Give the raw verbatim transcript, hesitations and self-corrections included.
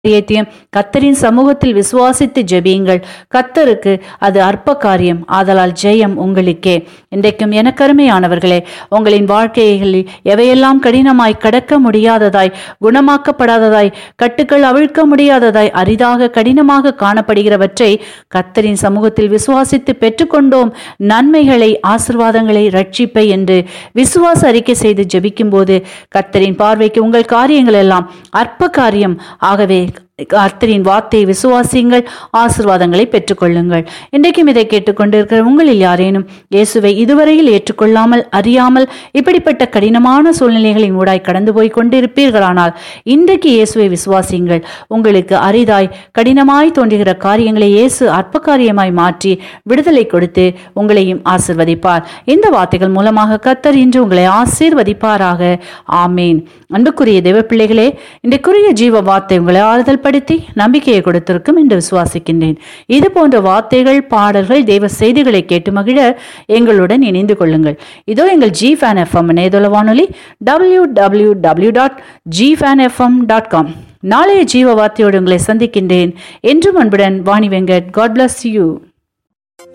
காரியத்தையும் கர்த்தரின் சமூகத்தில் விசுவாசித்து ஜெபியுங்கள். கர்த்தருக்கு அது அற்ப காரியம், ஆதலால் ஜெயம் உங்களுக்கே. இன்றைக்கும் எனக்கருமையானவர்களே, உங்களின் வாழ்க்கைகளில் எவையெல்லாம் கடினமாய் கடக்க முடியாததாய், குணமாக்கப்படாததாய், கட்டுக்கள் அவிழ்க்க முடியாததாய், அரிதாக கடினமாக காணப்படுகிறவற்றை கர்த்தரின் சமூகத்தில் விசுவாசித்து பெற்றுக்கொண்டோம். நன்மைகளை, ஆசீர்வாதங்களை, ரட்சிப்பை என்று விசுவாச அறிக்கை செய்து ஜெபிக்கும் போது கர்த்தரின் பார்வைக்கு உங்கள் காரியங்கள் எல்லாம் அற்ப காரியம். ஆகவே கர்த்தரின் வார்த்தையை விசுவாசியுங்கள், ஆசீர்வாதங்களை பெற்றுக்கொள்ளுங்கள். இன்றைக்கும் இதை கேட்டுக்கொண்டிருக்கிற உங்களில் யாரேனும் இயேசுவை இதுவரையில் ஏற்றுக்கொள்ளாமல், அறியாமல் இப்படிப்பட்ட கடினமான சூழ்நிலைகளின் ஊடாய் கடந்து போய் கொண்டிருப்பீர்களானால் இன்றைக்கு இயேசுவை விசுவாசியுங்கள். உங்களுக்கு அரிதாய் கடினமாய் தோன்றுகிற காரியங்களை இயேசு அற்ப காரியமாய் மாற்றி விடுதலை கொடுத்து உங்களையும் ஆசீர்வதிப்பார். இந்த வார்த்தைகள் மூலமாக கர்த்தர் இன்று உங்களை ஆசீர்வதிப்பாராக. ஆமேன். அன்புக்குரிய தேவ பிள்ளைகளே, இன்றைக்குரிய ஜீவ வார்த்தை உங்களை ஆறுதல் படுத்தி நம்பிக்கையை கொடுத்திருக்கும் என்று விசுவாசிக்கின்றேன். இது போன்ற வார்த்தைகள், பாடல்கள், தேவ செய்திகளை கேட்டு மகிழ எங்களுடன் இணைந்து கொள்ளுங்கள். இதோ எங்கள் ஜி ஃபேன் எஃப்எம் இணையதள வானொலி W W W dot G fan FM dot com. நாளைய ஜீவ வார்த்தையோடு உங்களை சந்திக்கின்றேன். என்றும் அன்புடன் Vani Venkat. God bless you.